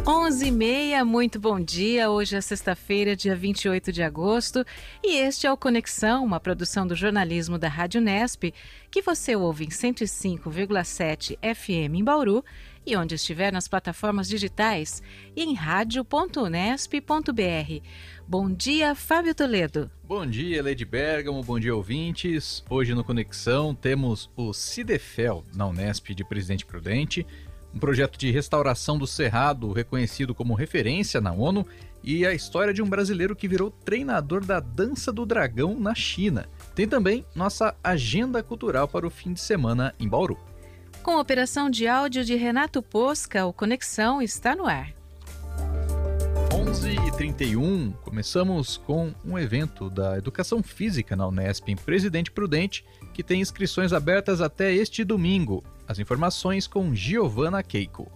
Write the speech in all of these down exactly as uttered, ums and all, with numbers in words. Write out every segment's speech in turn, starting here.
onze e meia, muito bom dia. Hoje é sexta-feira, dia vinte e oito de agosto, e este é o Conexão, uma produção do jornalismo da Rádio Unesp, que você ouve em cento e cinco vírgula sete F M em Bauru e onde estiver nas plataformas digitais e em rádio ponto unesp ponto b r. Bom dia, Fábio Toledo. Bom dia, Lady Bergamo, bom dia, ouvintes. Hoje no Conexão temos o Cidefel, na Unesp de Presidente Prudente, um projeto de restauração do Cerrado reconhecido como referência na ONU e a história de um brasileiro que virou treinador da dança do dragão na China. Tem também nossa agenda cultural para o fim de semana em Bauru. Com operação de áudio de Renato Posca, o Conexão está no ar. onze e trinta e um, começamos com um evento da Educação Física na Unesp em Presidente Prudente, que tem inscrições abertas até este domingo. As informações com Giovana Keiko.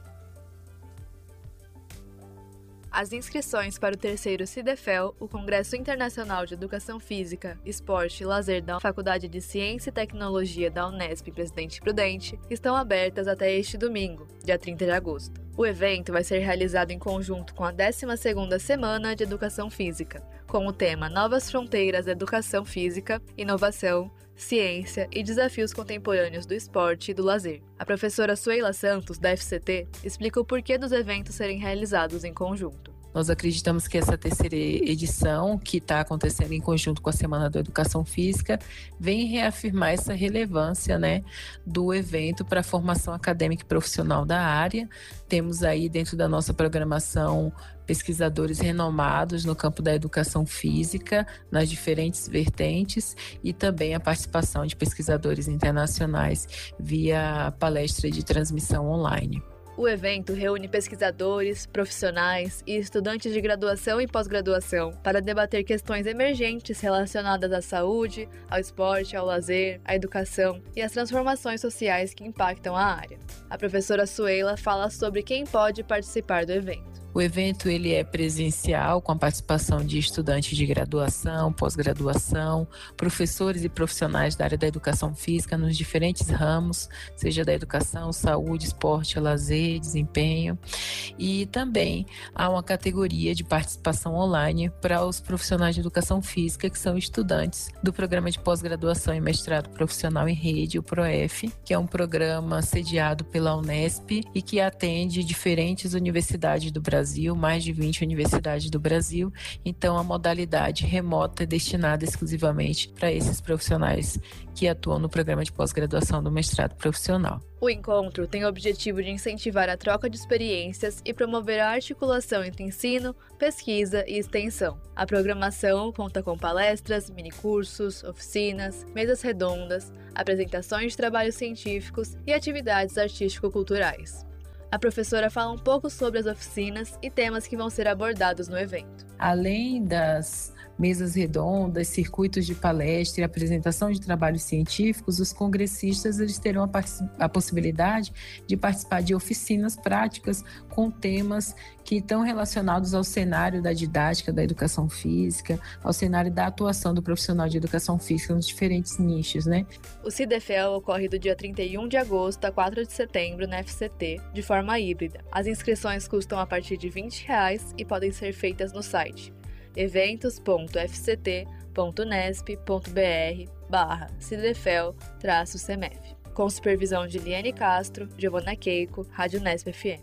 As inscrições para o terceiro Cidefel, o Congresso Internacional de Educação Física, Esporte e Lazer da Faculdade de Ciência e Tecnologia da Unesp Presidente Prudente, estão abertas até este domingo, dia trinta de agosto. O evento vai ser realizado em conjunto com a décima segunda Semana de Educação Física, com o tema Novas Fronteiras da Educação Física, Inovação, Ciência e Desafios Contemporâneos do Esporte e do Lazer. A professora Sueila Santos, da F C T, explica o porquê dos eventos serem realizados em conjunto. Nós acreditamos que essa terceira edição, que está acontecendo em conjunto com a Semana da Educação Física, vem reafirmar essa relevância, né, do evento para a formação acadêmica e profissional da área. Temos aí dentro da nossa programação pesquisadores renomados no campo da educação física, nas diferentes vertentes, e também a participação de pesquisadores internacionais via palestra de transmissão online. O evento reúne pesquisadores, profissionais e estudantes de graduação e pós-graduação para debater questões emergentes relacionadas à saúde, ao esporte, ao lazer, à educação e às transformações sociais que impactam a área. A professora Sueila fala sobre quem pode participar do evento. O evento ele é presencial, com a participação de estudantes de graduação, pós-graduação, professores e profissionais da área da educação física nos diferentes ramos, seja da educação, saúde, esporte, lazer, desempenho. E também há uma categoria de participação online para os profissionais de educação física, que são estudantes do programa de pós-graduação e mestrado profissional em rede, o PROEF, que é um programa sediado pela Unesp e que atende diferentes universidades do Brasil. Brasil, mais de vinte universidades do Brasil. Então, a modalidade remota é destinada exclusivamente para esses profissionais que atuam no programa de pós-graduação do mestrado profissional. O encontro tem o objetivo de incentivar a troca de experiências e promover a articulação entre ensino, pesquisa e extensão. A programação conta com palestras, minicursos, oficinas, mesas redondas, apresentações de trabalhos científicos e atividades artístico-culturais. A professora fala um pouco sobre as oficinas e temas que vão ser abordados no evento. Além das mesas redondas, circuitos de palestra e apresentação de trabalhos científicos, os congressistas eles terão a, a possibilidade de participar de oficinas práticas com temas que estão relacionados ao cenário da didática da educação física, ao cenário da atuação do profissional de educação física nos diferentes nichos, né? O Cidefel ocorre do dia trinta e um de agosto a quatro de setembro na F C T, de forma híbrida. As inscrições custam a partir de vinte reais e podem ser feitas no site eventos ponto f c t ponto unesp ponto b r barra cidefel traço semef. Com supervisão de Liane Castro, Giovana Keiko, Rádio Unesp F M.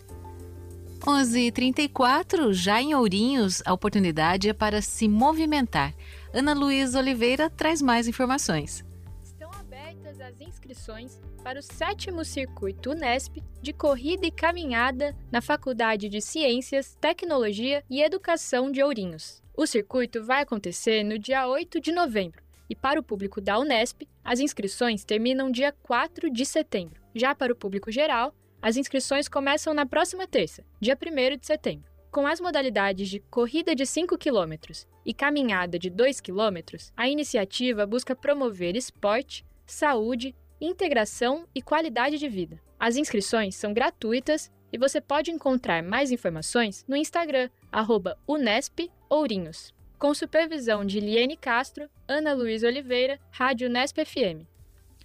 onze e trinta e quatro, já em Ourinhos, a oportunidade é para se movimentar. Ana Luísa Oliveira traz mais informações. Estão abertas as inscrições para o sétimo Circuito Unesp de Corrida e Caminhada na Faculdade de Ciências, Tecnologia e Educação de Ourinhos. O circuito vai acontecer no dia oito de novembro e para o público da Unesp, as inscrições terminam dia quatro de setembro. Já para o público geral, as inscrições começam na próxima terça, dia primeiro de setembro. Com as modalidades de corrida de cinco quilômetros e caminhada de dois quilômetros, a iniciativa busca promover esporte, saúde, integração e qualidade de vida. As inscrições são gratuitas e você pode encontrar mais informações no Instagram, arroba Unesp Ourinhos. Com supervisão de Liane Castro, Ana Luísa Oliveira, Rádio Unesp F M.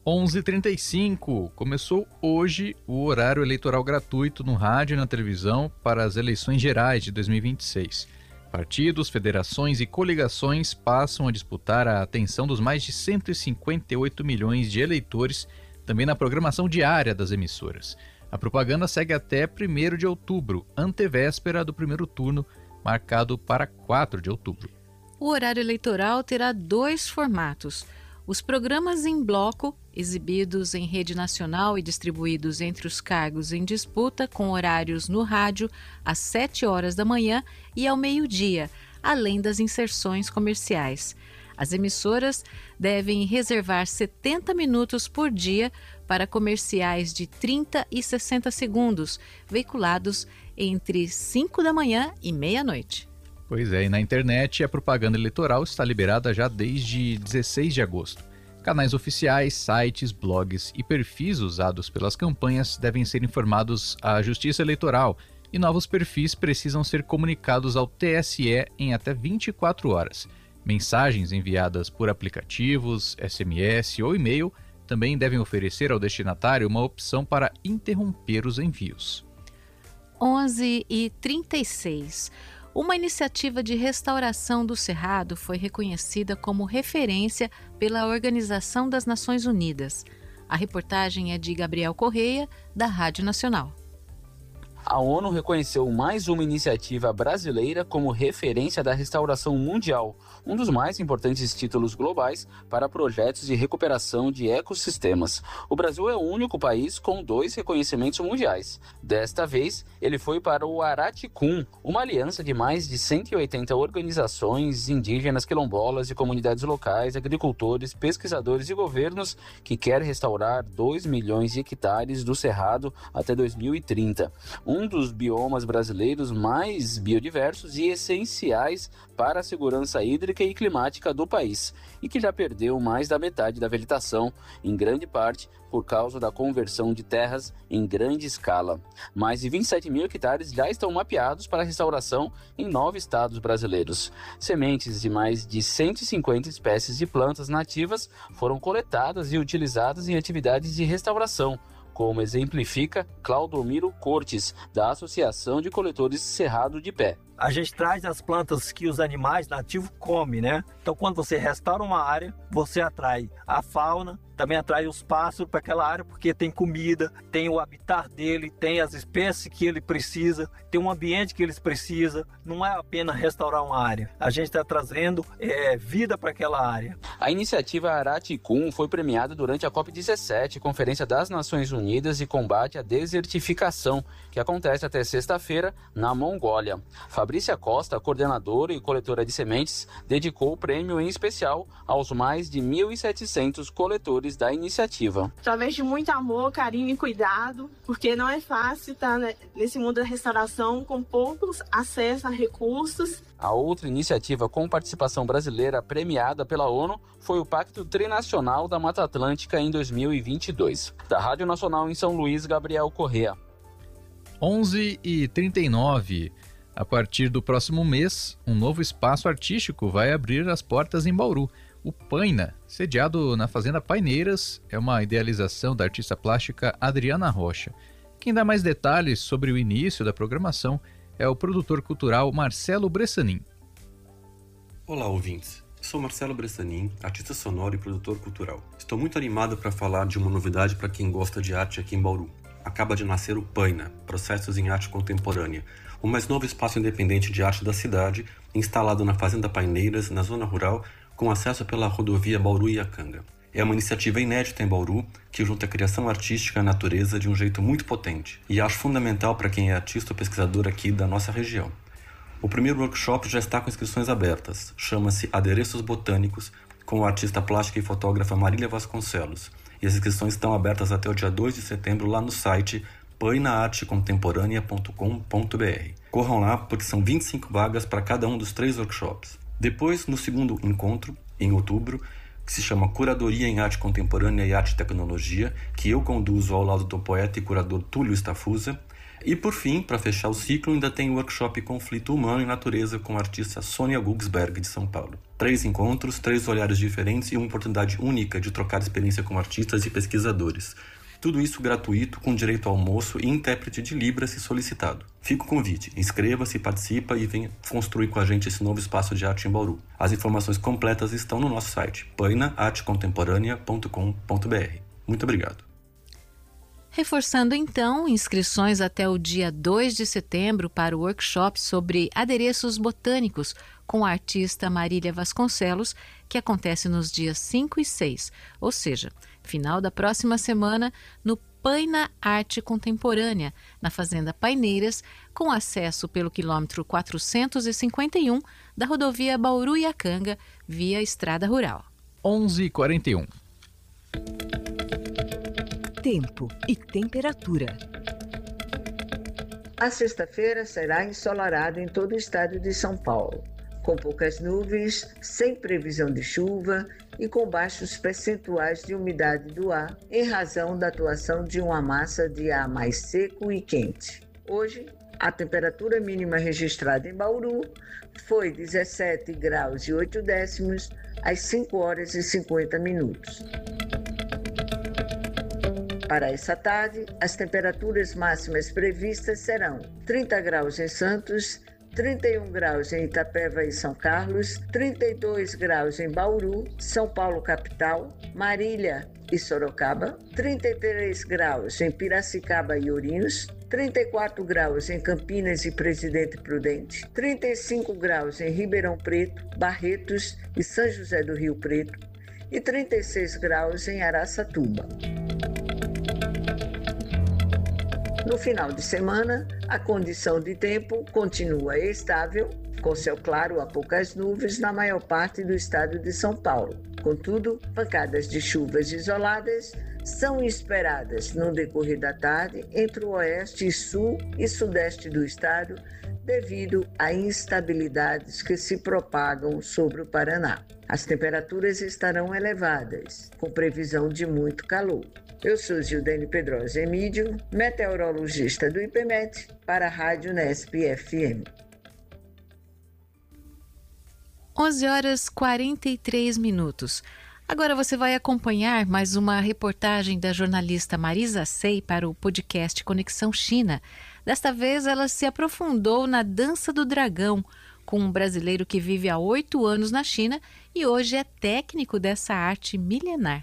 onze e trinta e cinco. Começou hoje o horário eleitoral gratuito no rádio e na televisão para as eleições gerais de dois mil e vinte e seis. Partidos, federações e coligações passam a disputar a atenção dos mais de cento e cinquenta e oito milhões de eleitores, também na programação diária das emissoras. A propaganda segue até primeiro de outubro, antevéspera do primeiro turno, marcado para quatro de outubro. O horário eleitoral terá dois formatos. Os programas em bloco, exibidos em rede nacional e distribuídos entre os cargos em disputa, com horários no rádio às sete horas da manhã e ao meio-dia, além das inserções comerciais. As emissoras devem reservar setenta minutos por dia para comerciais de trinta e sessenta segundos, veiculados entre cinco da manhã e meia-noite. Pois é, e na internet a propaganda eleitoral está liberada já desde dezesseis de agosto. Canais oficiais, sites, blogs e perfis usados pelas campanhas devem ser informados à Justiça Eleitoral e novos perfis precisam ser comunicados ao T S E em até vinte e quatro horas. Mensagens enviadas por aplicativos, S M S ou e-mail também devem oferecer ao destinatário uma opção para interromper os envios. onze e trinta e seis. Uma iniciativa de restauração do Cerrado foi reconhecida como referência pela Organização das Nações Unidas. A reportagem é de Gabriel Correia, da Rádio Nacional. A ONU reconheceu mais uma iniciativa brasileira como referência da restauração mundial, um dos mais importantes títulos globais para projetos de recuperação de ecossistemas. O Brasil é o único país com dois reconhecimentos mundiais. Desta vez, ele foi para o Araticum, uma aliança de mais de cento e oitenta organizações indígenas, quilombolas e comunidades locais, agricultores, pesquisadores e governos que quer restaurar dois milhões de hectares do Cerrado até dois mil e trinta. Um dos biomas brasileiros mais biodiversos e essenciais para a segurança hídrica e climática do país, e que já perdeu mais da metade da vegetação, em grande parte por causa da conversão de terras em grande escala. Mais de vinte e sete mil hectares já estão mapeados para restauração em nove estados brasileiros. Sementes de mais de cento e cinquenta espécies de plantas nativas foram coletadas e utilizadas em atividades de restauração, como exemplifica Claudomiro Cortes, da Associação de Coletores Cerrado de Pé. A gente traz as plantas que os animais nativos comem, né? Então, quando você restaura uma área, você atrai a fauna, também atrai os pássaros para aquela área, porque tem comida, tem o habitat dele, tem as espécies que ele precisa, tem um ambiente que eles precisam. Não é apenas restaurar uma área. A gente está trazendo é, vida para aquela área. A iniciativa Araticum foi premiada durante a COP dezessete, Conferência das Nações Unidas de Combate à Desertificação, que acontece até sexta-feira na Mongólia. Fabrícia Costa, coordenadora e coletora de sementes, dedicou o prêmio em especial aos mais de mil e setecentos coletores da iniciativa. Através de muito amor, carinho e cuidado, porque não é fácil estar nesse mundo da restauração com poucos acessos a recursos. A outra iniciativa com participação brasileira premiada pela ONU foi o Pacto Trinacional da Mata Atlântica em dois mil e vinte e dois. Da Rádio Nacional em São Luís, Gabriel Correa. onze e trinta e nove. A partir do próximo mês, um novo espaço artístico vai abrir as portas em Bauru. O Paina, sediado na Fazenda Paineiras, é uma idealização da artista plástica Adriana Rocha. Quem dá mais detalhes sobre o início da programação é o produtor cultural Marcelo Bressanin. Olá, ouvintes. Sou Marcelo Bressanin, artista sonoro e produtor cultural. Estou muito animado para falar de uma novidade para quem gosta de arte aqui em Bauru. Acaba de nascer o Paina, Processos em Arte Contemporânea, o mais novo espaço independente de arte da cidade, instalado na Fazenda Paineiras, na zona rural, com acesso pela rodovia Bauru-Iacanga. É uma iniciativa inédita em Bauru, que junta a criação artística à natureza de um jeito muito potente, e acho fundamental para quem é artista ou pesquisador aqui da nossa região. O primeiro workshop já está com inscrições abertas, chama-se Adereços Botânicos, com a artista plástica e fotógrafa Marília Vasconcelos, e as inscrições estão abertas até o dia dois de setembro lá no site paina arte contemporânea ponto com ponto b r. Corram lá porque são vinte e cinco vagas para cada um dos três workshops. Depois, no segundo encontro, em outubro, que se chama Curadoria em Arte Contemporânea e Arte e Tecnologia, que eu conduzo ao lado do poeta e curador Túlio Stafusa. E por fim, para fechar o ciclo, ainda tem o workshop Conflito Humano e Natureza com a artista Sônia Gugsberg, de São Paulo. Três encontros, três olhares diferentes e uma oportunidade única de trocar experiência com artistas e pesquisadores. Tudo isso gratuito, com direito ao almoço e intérprete de Libras se solicitado. Fica o convite, inscreva-se, participa e venha construir com a gente esse novo espaço de arte em Bauru. As informações completas estão no nosso site, paina arte contemporânea ponto com ponto b r. Muito obrigado. Reforçando então, inscrições até o dia dois de setembro para o workshop sobre adereços botânicos com a artista Marília Vasconcelos, que acontece nos dias cinco e seis, ou seja, final da próxima semana, no Paina Arte Contemporânea, na Fazenda Paineiras, com acesso pelo quilômetro quatrocentos e cinquenta e um da rodovia Bauru-Iacanga, via Estrada Rural. onze e quarenta e um. Tempo e temperatura. A sexta-feira será ensolarada em todo o estado de São Paulo, com poucas nuvens, sem previsão de chuva e com baixos percentuais de umidade do ar, em razão da atuação de uma massa de ar mais seco e quente. Hoje, a temperatura mínima registrada em Bauru foi dezessete graus e oito décimos às cinco horas e cinquenta minutos. Para essa tarde, as temperaturas máximas previstas serão trinta graus em Santos, trinta e um graus em Itapeva e São Carlos, trinta e dois graus em Bauru, São Paulo capital, Marília e Sorocaba, trinta e três graus em Piracicaba e Ourinhos, trinta e quatro graus em Campinas e Presidente Prudente, trinta e cinco graus em Ribeirão Preto, Barretos e São José do Rio Preto e trinta e seis graus em Araçatuba. No final de semana, a condição de tempo continua estável, com céu claro a poucas nuvens na maior parte do estado de São Paulo. Contudo, pancadas de chuvas isoladas são esperadas no decorrer da tarde entre o oeste, sul e sudeste do estado, devido a instabilidades que se propagam sobre o Paraná. As temperaturas estarão elevadas, com previsão de muito calor. Eu sou Gildene Pedrosa Emídio, meteorologista do IPMET, para a Rádio Nesp F M. onze horas e quarenta e três minutos. Agora você vai acompanhar mais uma reportagem da jornalista Marisa Sei para o podcast Conexão China. Desta vez ela se aprofundou na dança do dragão, com um brasileiro que vive há oito anos na China e hoje é técnico dessa arte milenar.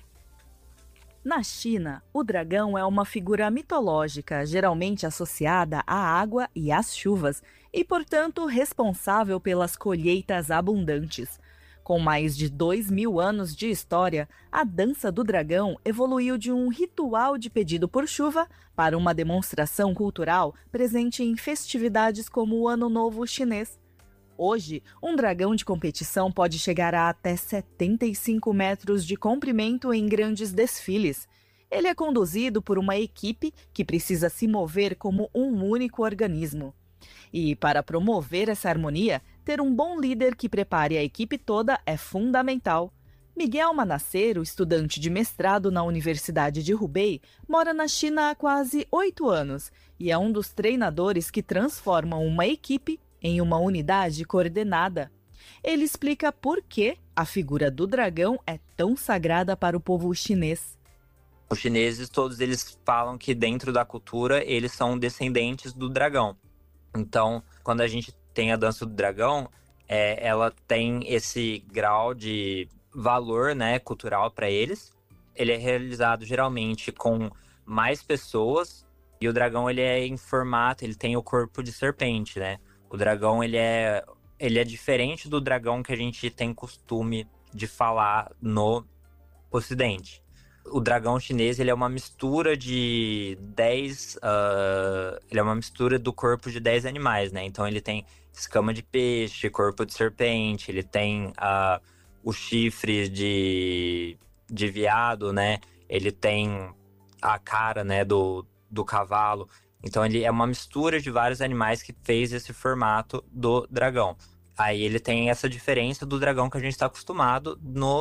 Na China, o dragão é uma figura mitológica, geralmente associada à água e às chuvas, e, portanto, responsável pelas colheitas abundantes. Com mais de dois mil anos de história, a dança do dragão evoluiu de um ritual de pedido por chuva para uma demonstração cultural presente em festividades como o Ano Novo Chinês. Hoje, um dragão de competição pode chegar a até setenta e cinco metros de comprimento em grandes desfiles. Ele é conduzido por uma equipe que precisa se mover como um único organismo. E, para promover essa harmonia, ter um bom líder que prepare a equipe toda é fundamental. Miguel Manassero, estudante de mestrado na Universidade de Hubei, mora na China há quase oito anos e é um dos treinadores que transformam uma equipe em uma unidade coordenada. Ele explica por que a figura do dragão é tão sagrada para o povo chinês. Os chineses, todos eles falam que dentro da cultura eles são descendentes do dragão. Então, quando a gente tem a dança do dragão, é, ela tem esse grau de valor, né, cultural para eles. Ele é realizado geralmente com mais pessoas e o dragão ele é em formato, ele tem o corpo de serpente, né? O dragão, ele é, ele é diferente do dragão que a gente tem costume de falar no Ocidente. O dragão chinês, ele é uma mistura de dez... Uh, ele é uma mistura do corpo de dez animais, né? Então, ele tem escama de peixe, corpo de serpente, ele tem uh, o chifre de, de veado, né? Ele tem a cara, né, do, do cavalo. Então, ele é uma mistura de vários animais que fez esse formato do dragão. Aí, ele tem essa diferença do dragão que a gente está acostumado no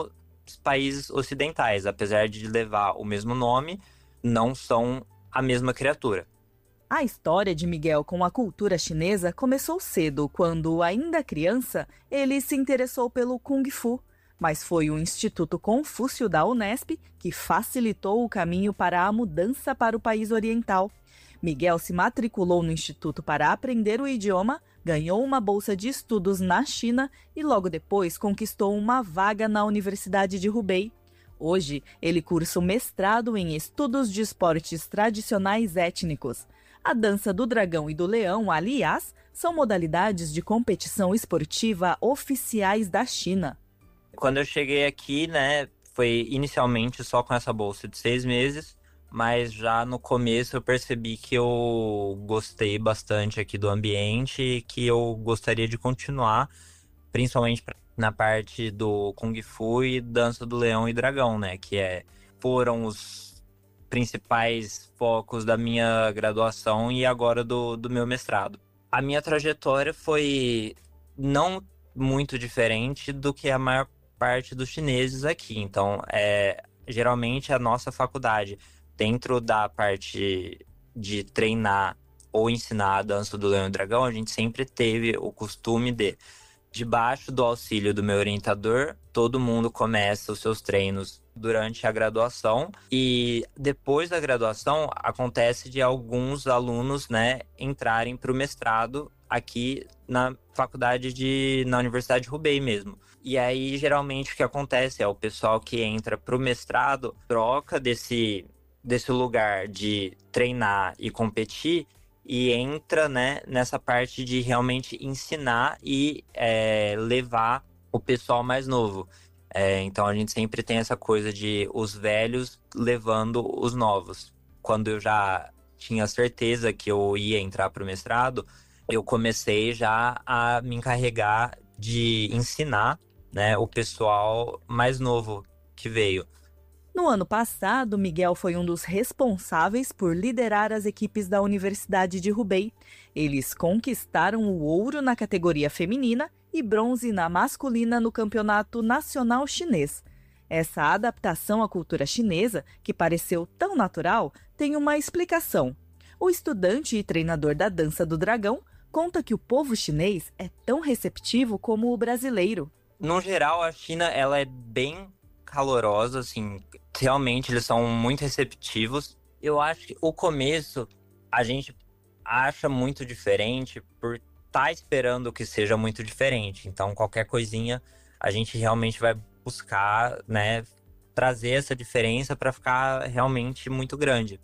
países ocidentais. Apesar de levar o mesmo nome, não são a mesma criatura. A história de Miguel com a cultura chinesa começou cedo, quando, ainda criança, ele se interessou pelo Kung Fu. Mas foi o Instituto Confúcio da Unesp que facilitou o caminho para a mudança para o país oriental. Miguel se matriculou no Instituto para aprender o idioma, ganhou uma bolsa de estudos na China e logo depois conquistou uma vaga na Universidade de Hubei. Hoje, ele cursa o mestrado em Estudos de Esportes Tradicionais Étnicos. A dança do dragão e do leão, aliás, são modalidades de competição esportiva oficiais da China. Quando eu cheguei aqui, né, foi inicialmente só com essa bolsa de seis meses, mas já no começo eu percebi que eu gostei bastante aqui do ambiente e que eu gostaria de continuar, principalmente na parte do Kung Fu e dança do leão e dragão, né, que é, foram os principais focos da minha graduação e agora do, do meu mestrado. A minha trajetória foi não muito diferente do que a maior parte dos chineses aqui. Então, é, geralmente a nossa faculdade, dentro da parte de treinar ou ensinar a dança do leão e dragão, a gente sempre teve o costume de, debaixo do auxílio do meu orientador, todo mundo começa os seus treinos durante a graduação e depois da graduação acontece de alguns alunos, né, entrarem para o mestrado aqui na faculdade de, na Universidade de Hubei mesmo. E aí, geralmente, o que acontece é o pessoal que entra para o mestrado troca desse, desse lugar de treinar e competir e entra, né, nessa parte de realmente ensinar e é, levar o pessoal mais novo. É, então, a gente sempre tem essa coisa de os velhos levando os novos. Quando eu já tinha certeza que eu ia entrar para o mestrado, eu comecei já a me encarregar de ensinar, né, o pessoal mais novo que veio. No ano passado, Miguel foi um dos responsáveis por liderar as equipes da Universidade de Hubei. Eles conquistaram o ouro na categoria feminina e bronze na masculina no Campeonato Nacional Chinês. Essa adaptação à cultura chinesa, que pareceu tão natural, tem uma explicação. O estudante e treinador da dança do dragão conta que o povo chinês é tão receptivo como o brasileiro. No geral, a China ela é bem calorosa, assim, realmente eles são muito receptivos. Eu acho que o começo a gente acha muito diferente por estar esperando que seja muito diferente. Então, qualquer coisinha a gente realmente vai buscar, né, trazer essa diferença para ficar realmente muito grande.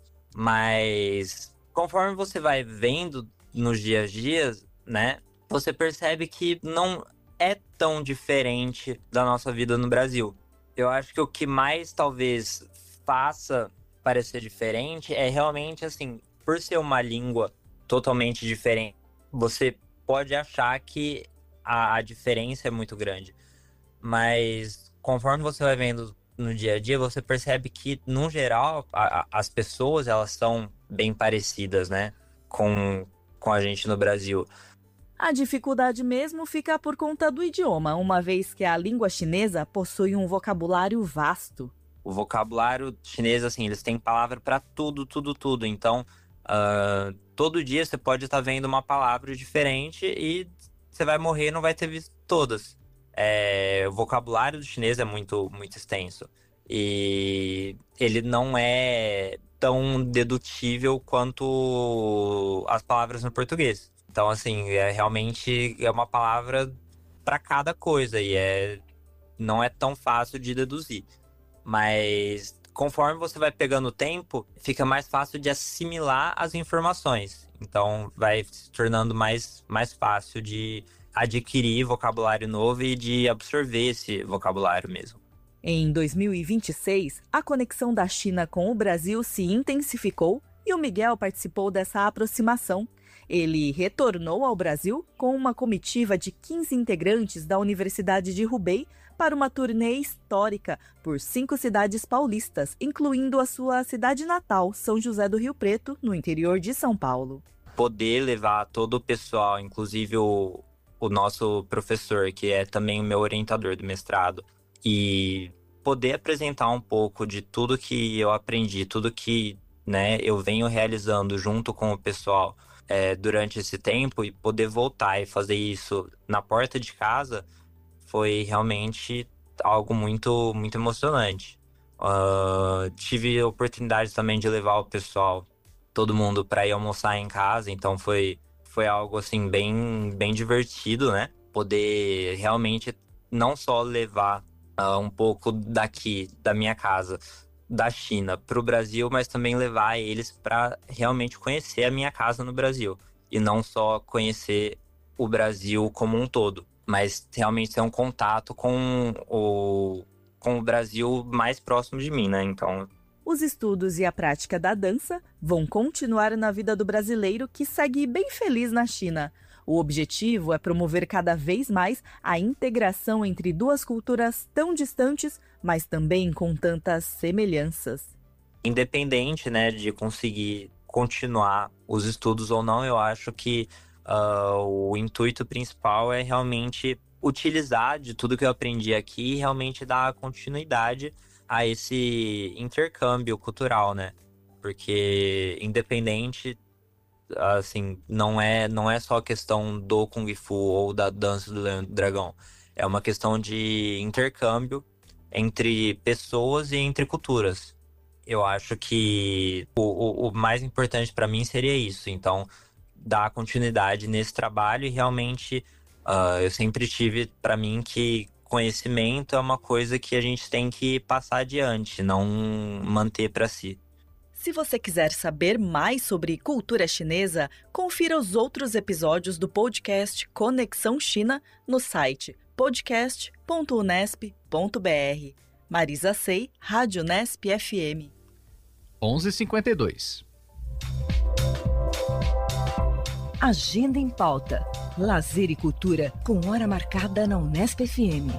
Mas conforme você vai vendo nos dias a dias, né, você percebe que não é tão diferente da nossa vida no Brasil. Eu acho que o que mais talvez faça parecer diferente é realmente assim, por ser uma língua totalmente diferente, você pode achar que a, a diferença é muito grande. Mas conforme você vai vendo no dia a dia, você percebe que, no geral, a, a, as pessoas elas são bem parecidas, né, com, com a gente no Brasil. A dificuldade mesmo fica por conta do idioma, uma vez que a língua chinesa possui um vocabulário vasto. O vocabulário chinês, assim, eles têm palavra para tudo, tudo, tudo. Então, uh, todo dia você pode estar vendo uma palavra diferente e você vai morrer e não vai ter visto todas. É, o vocabulário do chinês é muito, muito extenso. E ele não é tão dedutível quanto as palavras no português. Então, assim, é realmente é uma palavra para cada coisa e é, não é tão fácil de deduzir. Mas conforme você vai pegando o tempo, fica mais fácil de assimilar as informações. Então, vai se tornando mais, mais fácil de adquirir vocabulário novo e de absorver esse vocabulário mesmo. Em dois mil e vinte e seis, a conexão da China com o Brasil se intensificou e o Miguel participou dessa aproximação. Ele retornou ao Brasil com uma comitiva de quinze integrantes da Universidade de Hubei para uma turnê histórica por cinco cidades paulistas, incluindo a sua cidade natal, São José do Rio Preto, no interior de São Paulo. Poder levar todo o pessoal, inclusive o, o nosso professor, que é também o meu orientador do mestrado, e poder apresentar um pouco de tudo que eu aprendi, tudo que, né, eu venho realizando junto com o pessoal é, durante esse tempo e poder voltar e fazer isso na porta de casa foi realmente algo muito, muito emocionante. Uh, tive a oportunidade também de levar o pessoal, todo mundo, para ir almoçar em casa, então foi, foi algo assim bem, bem divertido, né? Poder realmente não só levar uh, um pouco daqui, da minha casa, da China para o Brasil, mas também levar eles para realmente conhecer a minha casa no Brasil. E não só conhecer o Brasil como um todo, mas realmente ter um contato com o, com o Brasil mais próximo de mim, né? Então... Os estudos e a prática da dança vão continuar na vida do brasileiro que segue bem feliz na China. O objetivo é promover cada vez mais a integração entre duas culturas tão distantes, mas também com tantas semelhanças. Independente, né, de conseguir continuar os estudos ou não, eu acho que uh, o intuito principal é realmente utilizar de tudo que eu aprendi aqui e realmente dar continuidade a esse intercâmbio cultural, né? Porque independente, assim, não é, não é só questão do Kung Fu ou da dança do Leão e do Dragão. É uma questão de intercâmbio entre pessoas e entre culturas. Eu acho que o, o, o mais importante para mim seria isso. Então, dar continuidade nesse trabalho e realmente uh, eu sempre tive para mim que conhecimento é uma coisa que a gente tem que passar adiante, não manter para si. Se você quiser saber mais sobre cultura chinesa, confira os outros episódios do podcast Conexão China no site podcast ponto unesp ponto br. Marisa Sei, Rádio Unesp F M. onze e cinquenta e dois. Agenda em Pauta. Lazer e cultura com hora marcada na Unesp F M.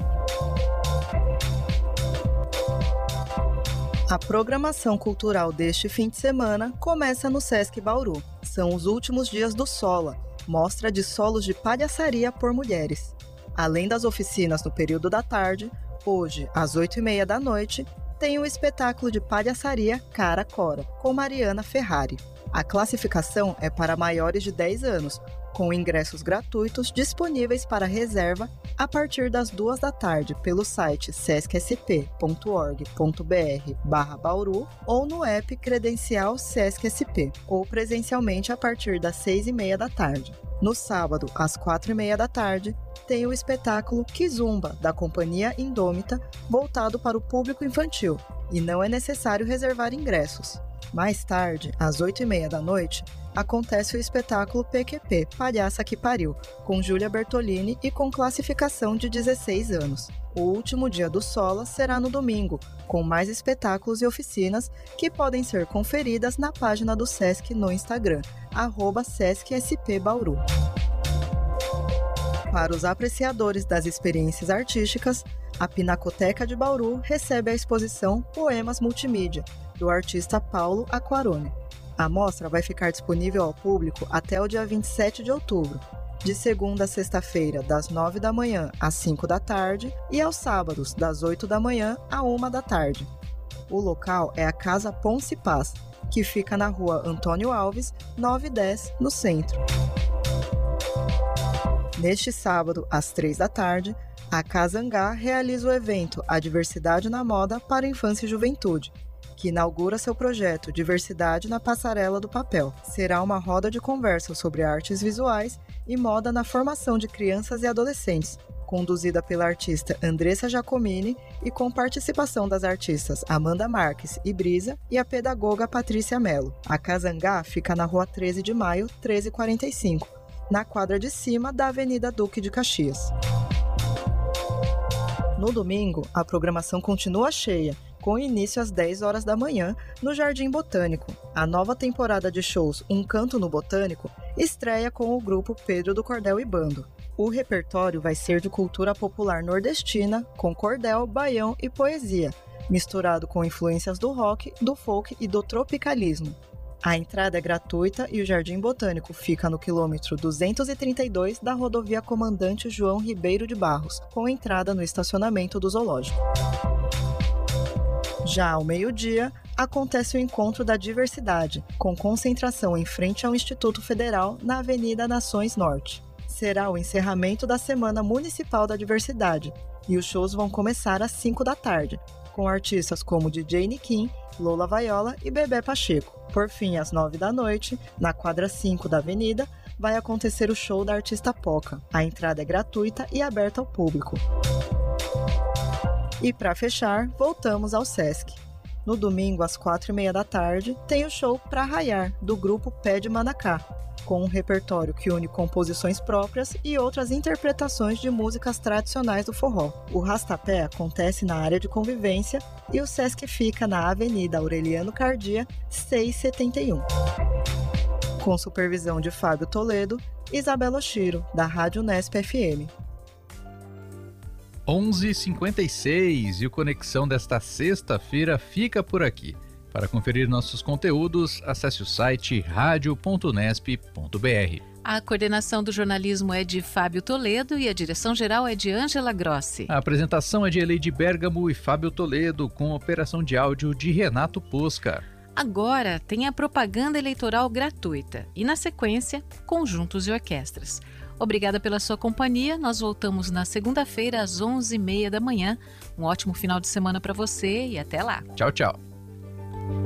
A programação cultural deste fim de semana começa no Sesc Bauru. São os últimos dias do Sola, mostra de solos de palhaçaria por mulheres. Além das oficinas no período da tarde, hoje, às oito e meia da noite, tem o espetáculo de palhaçaria Cara Cora, com Mariana Ferrari. A classificação é para maiores de dez anos, com ingressos gratuitos disponíveis para reserva a partir das duas da tarde pelo site sesc s p ponto org ponto br barra Bauru ou no app credencial Sesc S P, ou presencialmente a partir das seis e meia da tarde. No sábado, às quatro e meia da tarde, tem o espetáculo Kizumba, da Companhia Indômita, voltado para o público infantil, e não é necessário reservar ingressos. Mais tarde, às oito e meia da noite, acontece o espetáculo P Q P, Palhaça que Pariu, com Júlia Bertolini e com classificação de dezesseis anos. O último dia do Sola será no domingo, com mais espetáculos e oficinas que podem ser conferidas na página do Sesc no Instagram, arroba Sesc S P Bauru. Para os apreciadores das experiências artísticas, a Pinacoteca de Bauru recebe a exposição Poemas Multimídia, do artista Paulo Aquarone. A mostra vai ficar disponível ao público até o dia vinte e sete de outubro, de segunda a sexta-feira, das nove da manhã às cinco da tarde, e aos sábados, das oito da manhã à uma da tarde. O local é a Casa Ponce Paz, que fica na rua Antônio Alves, novecentos e dez, no centro. Neste sábado, às três da tarde, a Casa Angá realiza o evento A Diversidade na Moda para a Infância e Juventude, que inaugura seu projeto Diversidade na Passarela do Papel. Será uma roda de conversa sobre artes visuais e moda na formação de crianças e adolescentes, conduzida pela artista Andressa Giacomini e com participação das artistas Amanda Marques e Brisa e a pedagoga Patrícia Mello. A Casa Angá fica na rua treze de maio, treze e quarenta e cinco, na quadra de cima da Avenida Duque de Caxias. No domingo, a programação continua cheia, com início às dez horas da manhã, no Jardim Botânico. A nova temporada de shows Um Canto no Botânico estreia com o grupo Pedro do Cordel e Bando. O repertório vai ser de cultura popular nordestina, com cordel, baião e poesia, misturado com influências do rock, do folk e do tropicalismo. A entrada é gratuita e o Jardim Botânico fica no quilômetro duzentos e trinta e dois da rodovia Comandante João Ribeiro de Barros, com entrada no estacionamento do Zoológico. Já ao meio-dia, acontece o Encontro da Diversidade, com concentração em frente ao Instituto Federal, na Avenida Nações Norte. Será o encerramento da Semana Municipal da Diversidade, e os shows vão começar às cinco da tarde, com artistas como D J Niquim, Lola Vaiola e Bebé Pacheco. Por fim, às nove da noite, na quadra cinco da Avenida, vai acontecer o show da artista Poca. A entrada é gratuita e aberta ao público. E para fechar, voltamos ao Sesc. No domingo, às quatro e meia da tarde, tem o show Pra Raiar, do grupo Pé de Manacá, com um repertório que une composições próprias e outras interpretações de músicas tradicionais do forró. O Rastapé acontece na área de convivência e o Sesc fica na Avenida Aureliano Cardia, seiscentos e setenta e um. Com supervisão de Fábio Toledo, Isabela Oshiro, da Rádio Nesp F M. onze e cinquenta e seis e o Conexão desta sexta-feira fica por aqui. Para conferir nossos conteúdos, acesse o site radio ponto nesp ponto b r. A coordenação do jornalismo é de Fábio Toledo e a direção-geral é de Ângela Grossi. A apresentação é de Eleide Bergamo e Fábio Toledo, com operação de áudio de Renato Posca. Agora tem a propaganda eleitoral gratuita e, na sequência, conjuntos e orquestras. Obrigada pela sua companhia. Nós voltamos na segunda-feira às onze e meia da manhã. Um ótimo final de semana para você e até lá. Tchau, tchau.